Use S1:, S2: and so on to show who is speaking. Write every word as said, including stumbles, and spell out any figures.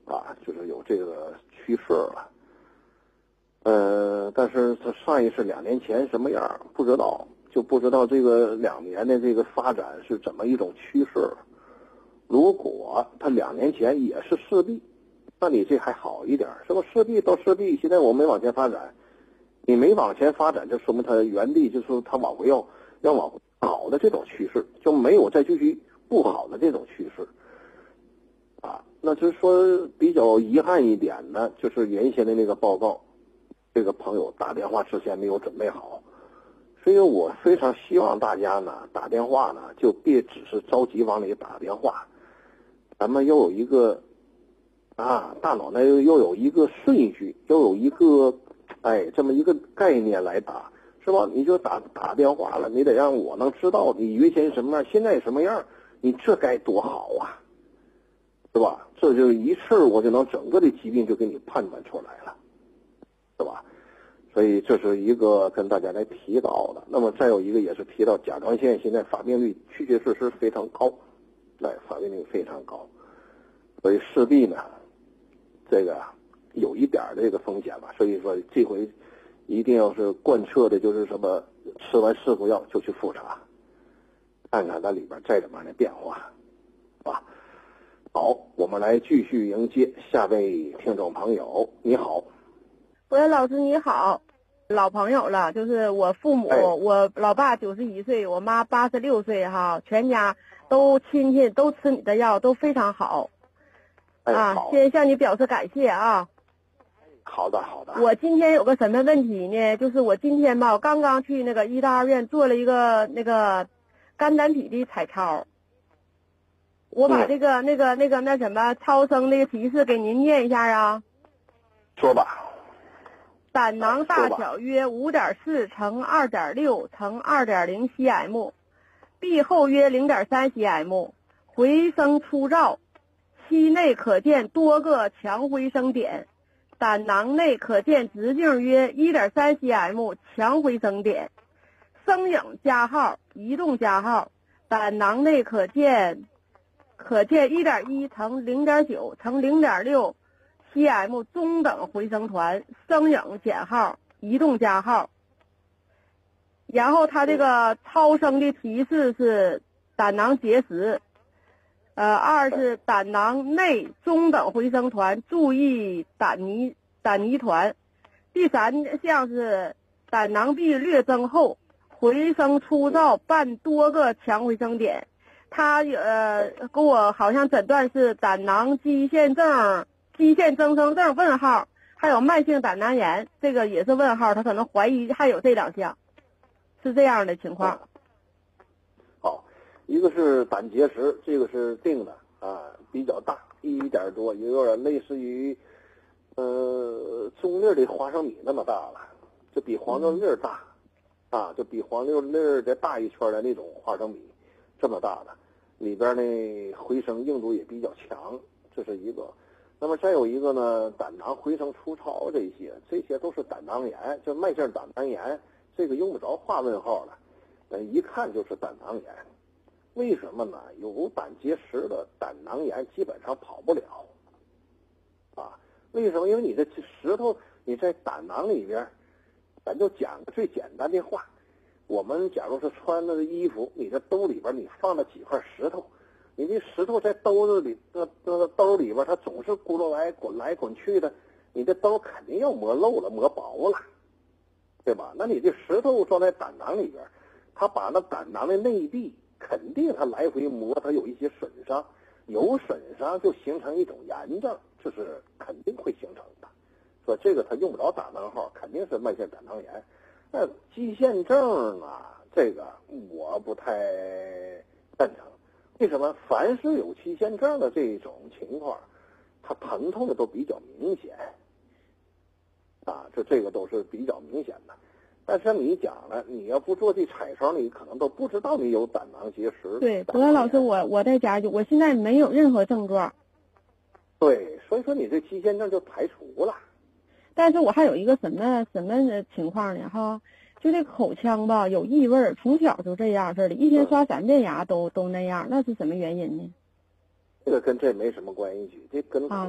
S1: 啊，就是有这个趋势了。呃，但是他上一次两年前什么样不知道，就不知道这个两年的这个发展是怎么一种趋势。如果他两年前也是四 B， 那你这还好一点，是吧？四 B 到四 B， 现在我没往前发展，你没往前发展，就说明它原地就是它往回要要往好的这种趋势，就没有再继续不好的这种趋势。啊，那就是说比较遗憾一点呢，就是原先的那个报告，这个朋友打电话之前没有准备好，所以我非常希望大家呢打电话呢就别只是着急往里打电话，咱们要有一个啊大脑呢又有一个顺序，要有一个哎这么一个概念来打，是吧？你就打打电话了，你得让我能知道你原先什么样，现在什么样，你这该多好啊！是吧？这就一次我就能整个的疾病就给你判断出来了，是吧？所以这是一个跟大家来提到的。那么再有一个也是提到甲状腺现在发病率确确实实非常高，哎，发病率非常高。所以势必呢，这个有一点这个风险吧。所以说这回一定要是贯彻的就是什么，吃完四副药就去复查，看看它里边再怎么样的变化，是吧？好，我们来继续迎接下位听众朋友。你好。
S2: 喂，老师你好，老朋友了，就是我父母，
S1: 哎、
S2: 我老爸九十一岁，我妈八十六岁哈，全家都亲戚都吃你的药，都非常好。
S1: 哎、
S2: 啊，
S1: 好
S2: 先向你表示感谢啊。
S1: 好的好的。
S2: 我今天有个什么问题呢？就是我今天吧，我刚刚去那个医大二院做了一个那个肝胆脾的彩超。我把这个、嗯、那个那个那什么超声那个提示给您念一下啊。
S1: 说吧。
S2: 胆囊大小约 五点四 乘 二点六 乘 二点零 C M， 壁厚约 零点三 C M， 回声粗糙，期内可见多个强回声点，胆囊内可见直径约 一点三 C M 强回声点，声影加号，移动加号，胆囊内可见可见 一点一 乘 零点九 乘 零点六 C M 中等回声团，声影减号，移动加号。然后它这个超声的提示是胆囊结石，呃，二是胆囊内中等回声团，注意胆泥胆泥团。第三项是胆囊壁略增厚，回声粗糙，伴多个强回声点。他呃给我好像诊断是胆囊肌腺症、肌腺增生症问号，还有慢性胆囊炎，这个也是问号，他可能怀疑还有这两项，是这样的情况。
S1: 好，一个是胆结石，这个是定的啊，比较大，一点多，也有点类似于呃中粒的花生米那么大了，就比黄豆粒大、嗯、啊，就比黄豆粒再大一圈的那种花生米。这么大的，里边呢回声硬度也比较强，这是一个。那么再有一个呢，胆囊回声粗糙，这些这些都是胆囊炎，就慢性胆囊炎，这个用不着画问号了，呃，一看就是胆囊炎。为什么呢？有胆结石的胆囊炎基本上跑不了啊。为什么？因为你的石头你在胆囊里边，咱就讲个最简单的话。我们假如是穿那个衣服，你的兜里边你放了几块石头，你这石头在兜子里，那那个兜里边它总是咕噜来滚来滚去的，你的兜肯定要磨漏了，磨薄了，对吧？那你这石头装在胆囊里边，它把那胆囊的内壁肯定它来回磨，它有一些损伤，有损伤就形成一种炎症，这是肯定会形成的。说这个它用不着打问号，肯定是慢性胆囊炎。那肌腺症啊，这个我不太赞成。为什么？凡是有肌腺症的这种情况，它疼痛的都比较明显啊，这这个都是比较明显的。但是你讲了，你要不做这彩超，你可能都不知道你有胆囊结石。
S2: 对，博老师，我我在家就我现在没有任何症状。
S1: 对，所以说你这肌腺症就排除了。
S2: 但是我还有一个什么什么情况呢？哈，就这口腔吧有异味，从小就这样似的，一天刷三遍牙都都那样，那是什么原因呢？
S1: 这个跟这没什么关系，这跟
S2: 啊